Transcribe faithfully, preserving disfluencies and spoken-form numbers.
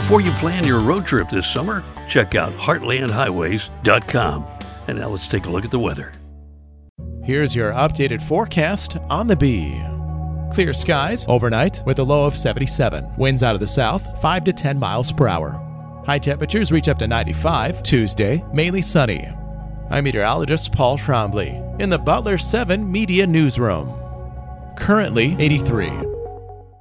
Before you plan your road trip this summer, check out heartland highways dot com. And now let's take a look at the weather. Here's your updated forecast on the Bee. Clear skies overnight with a low of seventy-seven. Winds out of the south, five to ten miles per hour. High temperatures reach up to ninety-five. Tuesday, mainly sunny. I'm meteorologist Paul Trombley in the Butler seven Media Newsroom. Currently eighty-three.